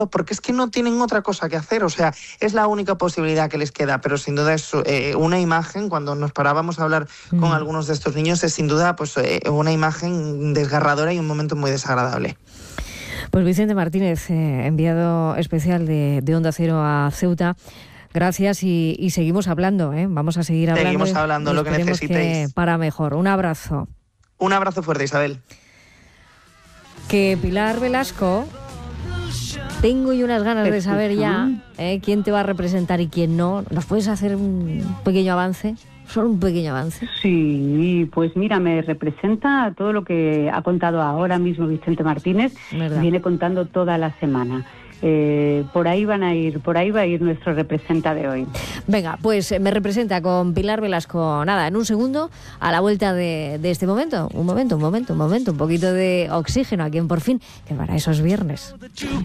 porque es que no tienen otra cosa que hacer, o sea, es la única posibilidad que les queda, pero sin duda es una imagen, cuando nos parábamos a hablar con algunos de estos niños, es sin duda pues una imagen desgarradora y un momento muy desagradable. Pues Vicente Martínez, enviado especial de Onda Cero a Ceuta, gracias y seguimos hablando, Vamos a seguir hablando. Seguimos hablando, lo que necesitéis. Que para mejor. Un abrazo. Un abrazo fuerte, Isabel. Que Pilar Velasco, tengo yo unas ganas de saber ya quién te va a representar y quién no. ¿Nos puedes hacer un pequeño avance? Solo un pequeño avance. Sí, pues mira, me representa todo lo que ha contado ahora mismo Vicente Martínez. ¿Verdad? Viene contando toda la semana. Por ahí va a ir nuestro representa de hoy. Venga, pues me representa con Pilar Velasco. Nada, en un segundo, a la vuelta de este momento. Un momento, un poquito de oxígeno aquí en Por Fin, que para eso es viernes.